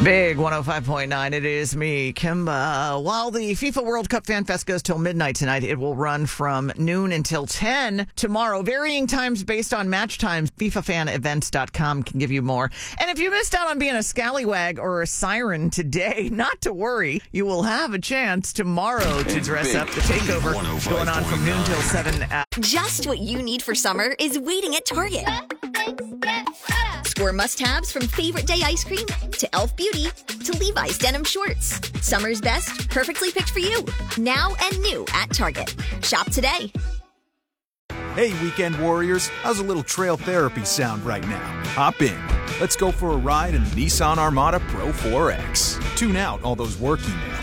Big 105.9. It is me, Kimba. While the FIFA World Cup Fan Fest goes till midnight tonight, it will run from noon until 10 tomorrow. Varying times based on match times. FIFAFanEvents.com can give you more. And if you missed out on being a scallywag or a siren today, not to worry. You will have a chance tomorrow to dress up. The takeover going on from noon till 7. Just what you need for summer is waiting at Target. Score must-haves from Favorite Day ice cream to Elf Beauty to Levi's denim shorts. Summer's best, perfectly picked for you. Now and new at Target. Shop today. Hey, weekend warriors. How's a little trail therapy sound right now? Hop in. Let's go for a ride in the Nissan Armada Pro 4X. Tune out all those work emails